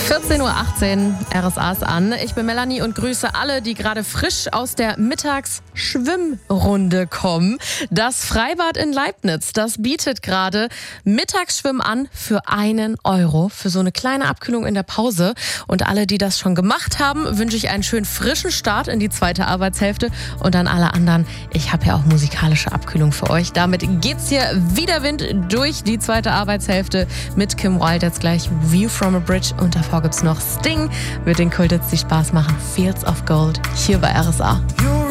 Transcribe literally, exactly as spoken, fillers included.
vierzehn Uhr achtzehn, R S A ist an. Ich bin Melanie und grüße alle, die gerade frisch aus der Mittagsschwimmrunde kommen. Das Freibad in Leibniz, das bietet gerade Mittagsschwimmen an für einen Euro. Für so eine kleine Abkühlung in der Pause. Und alle, die das schon gemacht haben, wünsche ich einen schönen frischen Start in die zweite Arbeitshälfte. Und an alle anderen, ich habe ja auch musikalische Abkühlung für euch. Damit geht's hier wieder Wind durch die zweite Arbeitshälfte mit Kim Wilde. Jetzt gleich View from a Bridge und davor gibt's noch Sting. Wird den Kultits die Spaß machen. Fields of Gold hier bei R S A.